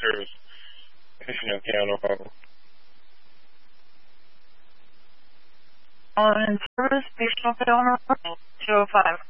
service. Commissioner Keanu Hall. On service, patient Fiona 205.